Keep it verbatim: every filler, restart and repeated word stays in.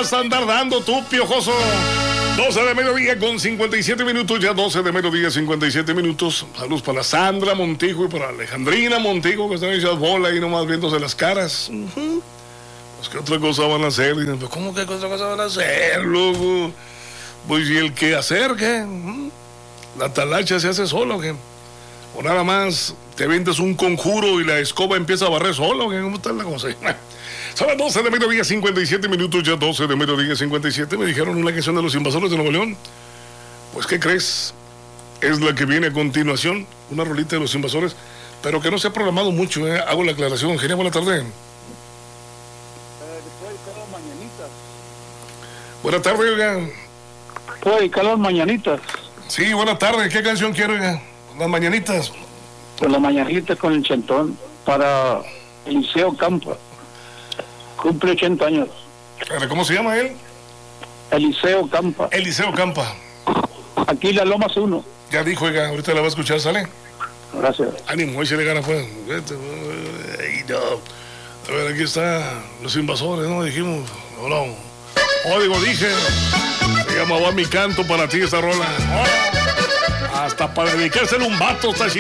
vas a andar dando tú, piojoso? doce de mediodía con cincuenta y siete minutos, ya doce de mediodía, cincuenta y siete minutos. Saludos para Sandra Montijo y para Alejandrina Montijo, que están hechas bola ahí nomás viéndose las caras. Uh-huh. Pues, ¿qué otra cosa van a hacer? Dicen, pues, ¿cómo que otra cosa van a hacer, loco? Pues, ¿y el qué hacer, qué? Uh-huh. La talacha se hace solo, ¿qué? O nada más te avientas un conjuro y la escoba empieza a barrer solo, ¿qué? ¿Cómo está la cosa? Son las doce de mediodía, cincuenta y siete minutos, ya doce de mediodía, cincuenta y siete. Me dijeron una canción de los Invasores de Nuevo León. Pues, ¿qué crees? Es la que viene a continuación, una rolita de los Invasores, pero que no se ha programado mucho, ¿eh? Hago la aclaración. Genia, buena tarde. Eh, después calor mañanitas. Buena tarde, oiga. Pues calor mañanitas. Sí, buena tarde. ¿Qué canción quiero, oiga? Las mañanitas. Pues las mañanitas con el chentón para Eliseo Campa. Cumple ochenta años. ¿Cómo se llama él? Eliseo Campa. Eliseo Campa. Aquí la Lomas uno. Ya dijo, oiga, ahorita la va a escuchar, ¿sale? Gracias. Ánimo, échale gana, pues. Ay, no. A ver, aquí está los Invasores, ¿no? Dijimos, no, no. Oh, digo, dije. Se llamaba Mi Canto para ti esta rola. Oh, hasta para dedicárselo un vato, está chido.